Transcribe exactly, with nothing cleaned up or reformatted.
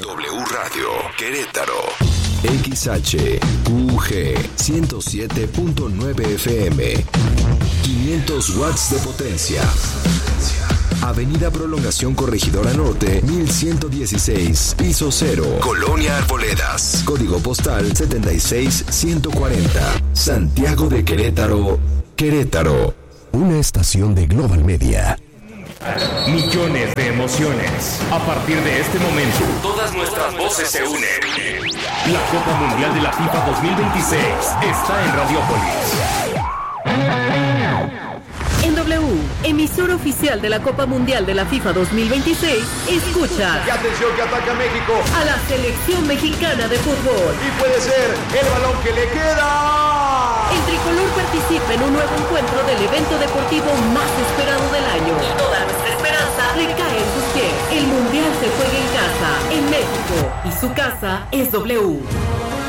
W Radio Querétaro. X H U G ciento siete punto nueve F M. quinientos watts de potencia. Avenida Prolongación Corregidora Norte, mil ciento dieciséis, piso cero, Colonia Arboledas. Código postal setenta y seis ciento cuarenta. Santiago de Querétaro, Querétaro. Una estación de Global Media. Millones de emociones. A partir de este momento, todas nuestras voces se unen. La Copa Mundial de la FIFA dos mil veintiséis está en Radiópolis. En W, emisora oficial de la Copa Mundial de la FIFA dos mil veintiséis, escucha. Y atención que ataca México. A la selección mexicana de fútbol. Y puede ser el balón que le queda. El tricolor participa en un nuevo encuentro del evento deportivo más esperado del año. Y toda nuestra esperanza recae en sus pies. El Mundial se juega en casa, en México. Y su casa es W.